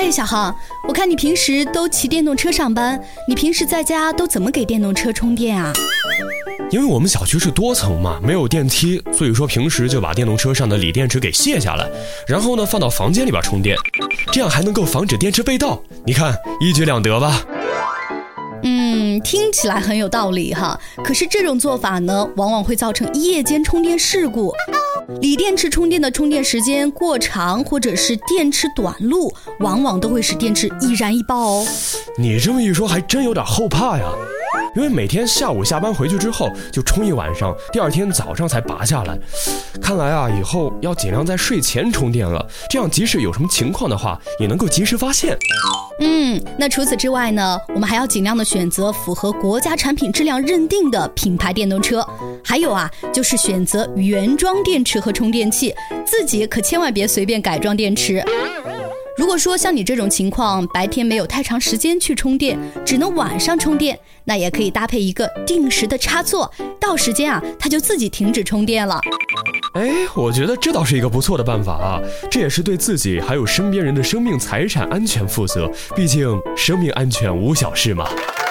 小航，我看你平时都骑电动车上班，你平时在家都怎么给电动车充电啊？ 因为我们小区是多层嘛，没有电梯，所以说平时就把电动车上的锂电池给卸下来，然后呢放到房间里边充电，这样还能够防止电池被盗。你看，一举两得吧？ 听起来很有道理哈。可是这种做法呢，往往会造成夜间充电事故。锂电池充电的充电时间过长，或者是电池短路，往往都会使电池易燃易爆哦。 你这么一说，还真有点后怕呀。因为每天下午下班回去之后就充一晚上，第二天早上才拔下来。看来啊，以后要尽量在睡前充电了，这样即使有什么情况的话，也能够及时发现。 那除此之外呢，我们还要尽量的选择符合国家产品质量认定的品牌电动车。还有啊，就是选择原装电池和充电器，自己可千万别随便改装电池。如果说像你这种情况，白天没有太长时间去充电，只能晚上充电，那也可以搭配一个定时的插座，到时间啊，它就自己停止充电了。 我觉得这倒是一个不错的办法啊，这也是对自己还有身边人的生命财产安全负责，毕竟生命安全无小事嘛。